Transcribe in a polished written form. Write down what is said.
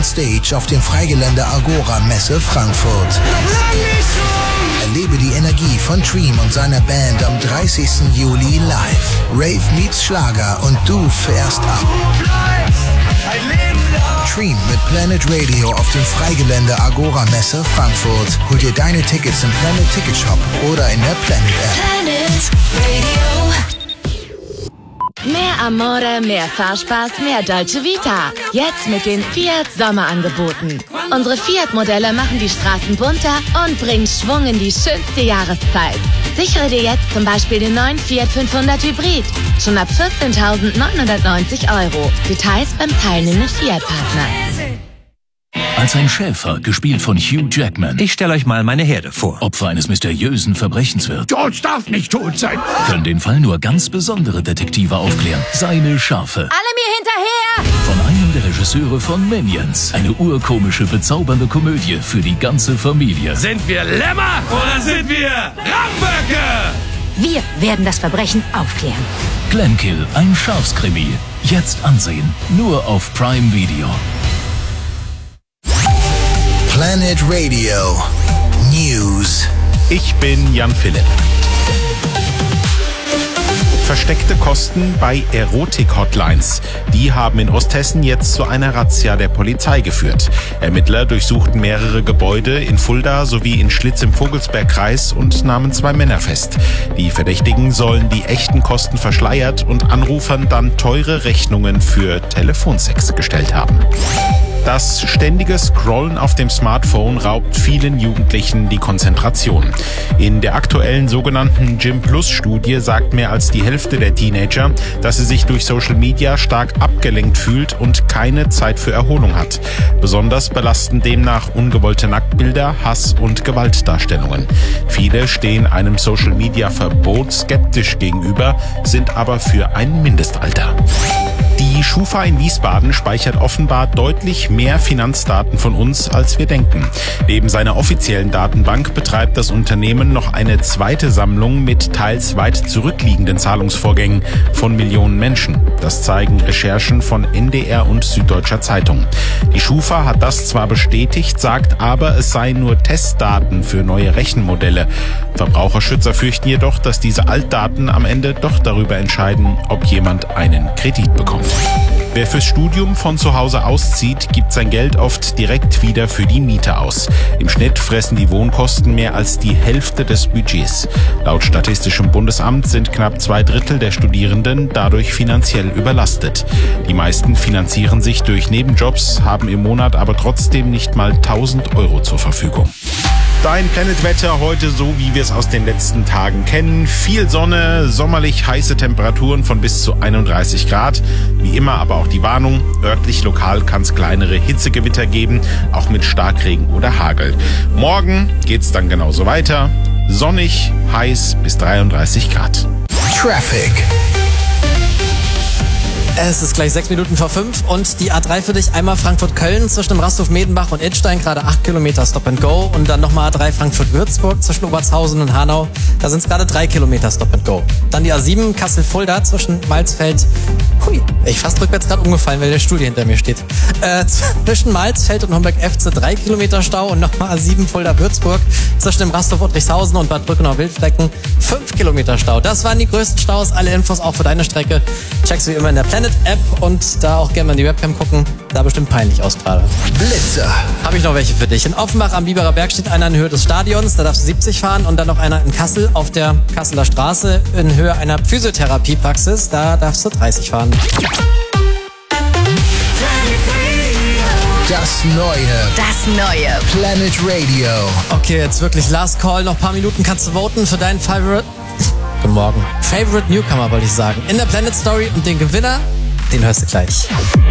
on Stage auf dem Freigelände Agora Messe Frankfurt. Erlebe die Energie von Dream und seiner Band am 30. Juli live. Rave meets Schlager und du fährst ab. Dream mit Planet Radio auf dem Freigelände Agora Messe Frankfurt. Hol dir deine Tickets im Planet Ticket Shop oder in der Planet App. Planet Radio. Mehr Amore, mehr Fahrspaß, mehr Dolce Vita. Jetzt mit den Fiat Sommerangeboten. Unsere Fiat-Modelle machen die Straßen bunter und bringen Schwung in die schönste Jahreszeit. Sichere dir jetzt zum Beispiel den neuen Fiat 500 Hybrid. Schon ab 14.990 €. Details beim teilnehmenden Fiat-Partner. Als ein Schäfer, gespielt von Hugh Jackman. Ich stelle euch mal meine Herde vor. Opfer eines mysteriösen Verbrechens wird. George darf nicht tot sein. Können den Fall nur ganz besondere Detektive aufklären. Seine Schafe. Alle mir hinterher! Von einem der Regisseure von Minions. Eine urkomische, bezaubernde Komödie für die ganze Familie. Sind wir Lämmer oder sind wir Ramböcke? Wir werden das Verbrechen aufklären. Glenkill, ein Schafskrimi. Jetzt ansehen. Nur auf Prime Video. Planet Radio News. Ich bin Jan Philipp. Versteckte Kosten bei Erotik-Hotlines. Die haben in Osthessen jetzt zu einer Razzia der Polizei geführt. Ermittler durchsuchten mehrere Gebäude in Fulda sowie in Schlitz im Vogelsbergkreis und nahmen 2 Männer fest. Die Verdächtigen sollen die echten Kosten verschleiert und Anrufern dann teure Rechnungen für Telefonsex gestellt haben. Das ständige Scrollen auf dem Smartphone raubt vielen Jugendlichen die Konzentration. In der aktuellen sogenannten Gym-Plus-Studie sagt mehr als die Hälfte der Teenager, dass sie sich durch Social Media stark abgelenkt fühlt und keine Zeit für Erholung hat. Besonders belasten demnach ungewollte Nacktbilder, Hass und Gewaltdarstellungen. Viele stehen einem Social-Media-Verbot skeptisch gegenüber, sind aber für ein Mindestalter. Die Schufa in Wiesbaden speichert offenbar deutlich mehr Finanzdaten von uns, als wir denken. Neben seiner offiziellen Datenbank betreibt das Unternehmen noch eine zweite Sammlung mit teils weit zurückliegenden Zahlungsvorgängen von Millionen Menschen. Das zeigen Recherchen von NDR und Süddeutscher Zeitung. Die Schufa hat das zwar bestätigt, sagt aber, es seien nur Testdaten für neue Rechenmodelle. Verbraucherschützer fürchten jedoch, dass diese Altdaten am Ende doch darüber entscheiden, ob jemand einen Kredit bekommt. Wer fürs Studium von zu Hause auszieht, gibt sein Geld oft direkt wieder für die Miete aus. Im Schnitt fressen die Wohnkosten mehr als die Hälfte des Budgets. Laut Statistischem Bundesamt sind knapp 2/3 der Studierenden dadurch finanziell überlastet. Die meisten finanzieren sich durch Nebenjobs, haben im Monat aber trotzdem nicht mal 1.000 € zur Verfügung. Dein Planetwetter heute so, wie wir es aus den letzten Tagen kennen. Viel Sonne, sommerlich heiße Temperaturen von bis zu 31 Grad. Wie immer aber auch die Warnung, örtlich lokal kann es kleinere Hitzegewitter geben, auch mit Starkregen oder Hagel. Morgen geht's dann genauso weiter. Sonnig, heiß bis 33 Grad. Traffic. Es ist gleich 6 Minuten vor 5 und die A3 für dich. Einmal Frankfurt-Köln zwischen dem Rasthof Medenbach und Edstein, gerade 8 Kilometer Stop and Go. Und dann nochmal A3 Frankfurt-Würzburg zwischen Obertshausen und Hanau. Da sind es gerade 3 Kilometer Stop and Go. Dann die A7 Kassel-Fulda zwischen Malzfeld. Hui, ich fast rückwärts gerade umgefallen, weil der Stuhl hinter mir steht. Zwischen Malzfeld und Homberg-Efze 3 Kilometer Stau und nochmal A7 Fulda-Würzburg zwischen dem Rasthof Ottrichshausen und Bad Brückenau-Wildflecken 5 Kilometer Stau. Das waren die größten Staus. Alle Infos auch für deine Strecke checkst du wie immer in der Planet-App und da auch gerne mal in die Webcam gucken. Da bestimmt peinlich aus gerade. Blitzer. Habe ich noch welche für dich. In Offenbach am Biberer Berg steht einer in Höhe des Stadions, da darfst du 70 fahren und dann noch einer in Kassel auf der Kasseler Straße in Höhe einer Physiotherapiepraxis, da darfst du 30 fahren. Das neue Planet Radio. Okay, jetzt wirklich Last Call, noch ein paar Minuten kannst du voten für deinen Favorite. Guten Morgen. Favorite Newcomer wollte ich sagen. In der Planet Story und den Gewinner, den hörst du gleich.